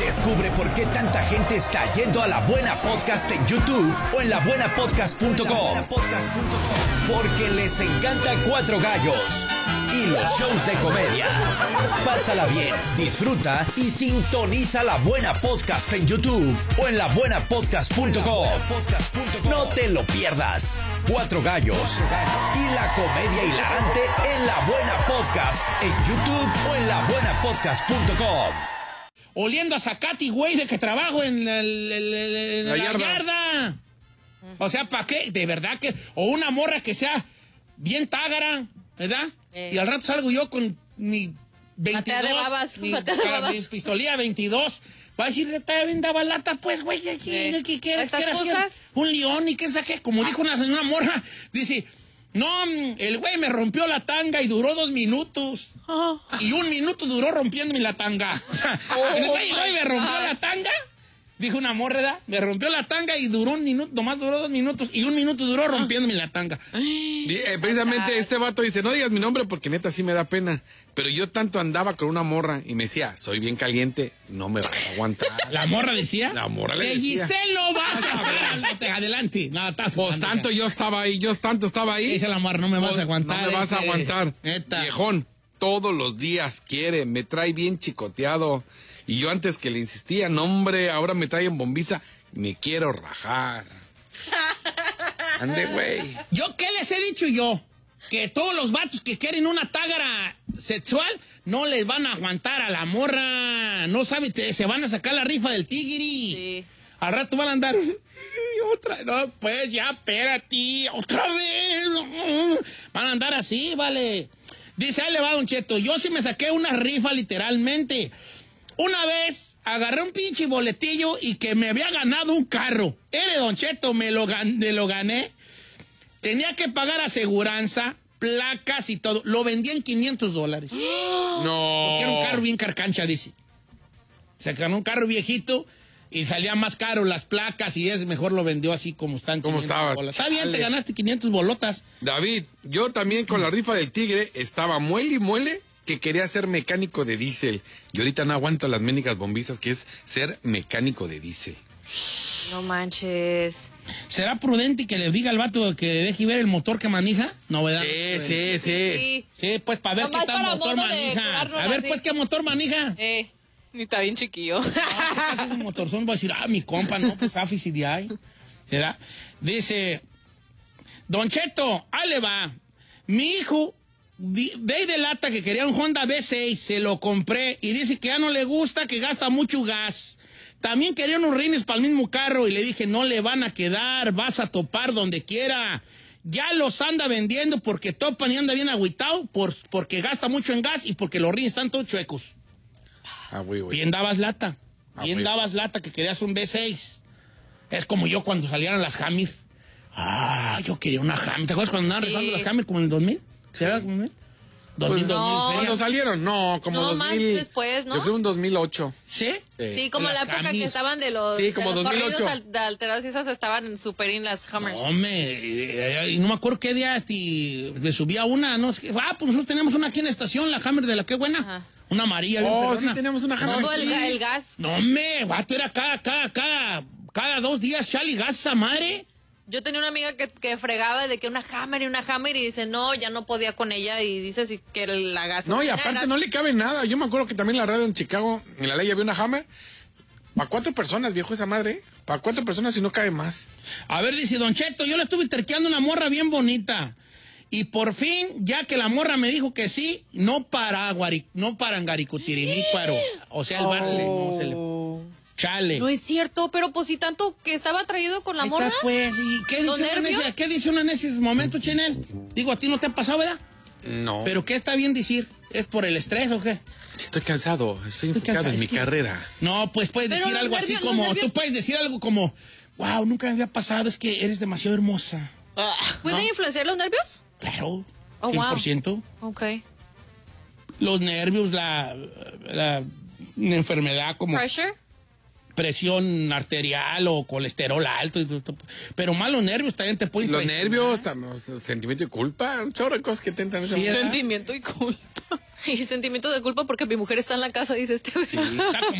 Descubre por qué tanta gente está yendo a La Buena Podcast en YouTube o en labuenapodcast.com. Porque les encanta Cuatro Gallos y los shows de comedia. Pásala bien, disfruta y sintoniza La Buena Podcast en YouTube o en labuenapodcast.com. No te lo pierdas. Cuatro Gallos y la comedia hilarante en La Buena Podcast en YouTube o en labuenapodcast.com. Oliendo a zacate, güey, de que trabajo en la yarda. O sea, ¿para qué? De verdad que... O una morra que sea bien tágara, ¿verdad? Y al rato salgo yo con mi 22... mi pistolía 22. Va a decir, está bien daba lata, pues, güey, ¿qué quieres? Un león y qué saqué. Como dijo una morra, dice... No, el güey me rompió la tanga y duró 2 minutos. Y 1 minuto duró rompiéndome la tanga. O sea, el güey me rompió la tanga. Dijo una morra, ¿verdad? Me rompió la tanga y duró 1 minuto, nomás duró 2 minutos. Y 1 minuto duró rompiéndome la tanga. Precisamente este vato dice, no digas mi nombre porque neta sí me da pena. Pero yo tanto andaba con una morra y me decía, soy bien caliente, no me vas a aguantar. ¿La morra decía? La morra le decía. De Giselle no vas a hablar. Adelante. Nada, pues tanto yo estaba ahí. Dice la morra, no me vas a aguantar. No me vas a aguantar. Neta. Viejón, todos los días quiere, me trae bien chicoteado. Y yo antes que le insistía, no hombre, ahora me trae en bombiza, me quiero rajar. Ande, güey. ¿Yo qué les he dicho yo? Que todos los vatos que quieren una tágara sexual no les van a aguantar a la morra. No saben, se van a sacar la rifa del tigiri. Sí. Al rato van a andar. Otra, no, pues ya, espérate, otra vez. Van a andar así, vale. Dice, ahí le va, Don Cheto. Yo sí me saqué una rifa, literalmente. Una vez agarré un pinche boletillo y que me había ganado un carro. Don Cheto, me lo gané. Tenía que pagar aseguranza, placas y todo. Lo vendí en $500. No. Porque era un carro bien carcancha, dice. Se ganó un carro viejito y salía más caro las placas y es mejor lo vendió así como están. ¿Cómo estaba? Está bien, te ganaste 500 bolotas. David, yo también con la rifa del tigre estaba muele y muele que quería ser mecánico de diésel. Y ahorita no aguanto las ménicas bombizas que es ser mecánico de diésel. No manches. ¿Será prudente que le diga al vato que deje ver el motor que maneja? No, ¿verdad? Sí. Sí, pues para ver qué tal motor maneja. A ver, pues, ¿qué motor maneja? Ni está bien chiquillo. No, ¿qué es un motorzón? Voy a decir, mi compa, no, pues, AFI ¿verdad? Dice, Don Cheto, ahí le va. Mi hijo, de lata que quería un Honda V6, se lo compré y dice que ya no le gusta, que gasta mucho gas. También quería unos rines para el mismo carro y le dije, no le van a quedar, vas a topar donde quiera. Ya los anda vendiendo porque topan y anda bien agüitado porque gasta mucho en gas y porque los rines están todos chuecos. Bien dabas lata. Dabas lata que querías un V6. Es como yo cuando salieron las Hammer. Yo quería una Hammer. ¿Te acuerdas cuando andaban rifando las Hammer como en el 2000? ¿Será como en el 2000? ¿Cuándo salieron? No, como 2000. Más después, ¿no? Yo creo un 2008. ¿Sí? Sí, como la época que estaban de los... Sí, como de los 2008. corridos alterados y esas estaban súper in las Hummers. Y no me acuerdo qué día me subí a una, ¿no? Pues nosotros tenemos una aquí en la estación, la Hammer de la que buena. Ajá. Una amarilla. Sí tenemos una Hammer. Todo el gas. No, vato, era cada 2 días Charlie gas esa madre. Yo tenía una amiga que fregaba de que una Hammer y dice, no, ya no podía con ella y dice sí, que la gas. No, y aparte no le cabe nada. Yo me acuerdo que también la radio en Chicago, en la ley había una Hammer. Para 4 personas, viejo, esa madre. Para 4 personas y no cabe más. A ver, dice Don Cheto, yo le estuve terqueando una morra bien bonita. Y por fin, ya que la morra me dijo que sí, no para Angaricutirimícuaro. O sea, el Bartley, no se le... Chale. No es cierto, pero pues si tanto que estaba atraído con la morra. Pues, ¿y qué dice uno en ese momento, Chenel? Digo, ¿a ti no te ha pasado, verdad? No. ¿Pero qué está bien decir? ¿Es por el estrés o qué? Estoy cansado, estoy enfocado en mi carrera. No, pues puedes decir algo así como, tú puedes decir algo como, wow, nunca me había pasado, es que eres demasiado hermosa. ¿Pueden influenciar los nervios? Claro, 100%. Wow. Ok. Los nervios, la enfermedad como... presión arterial o colesterol alto. Pero más los nervios también te pueden... Los nervios, sentimiento de culpa, un chorro de cosas que te entran. Sí, sentimiento y culpa. Y sentimiento de culpa porque mi mujer está en la casa, dice este. Sí,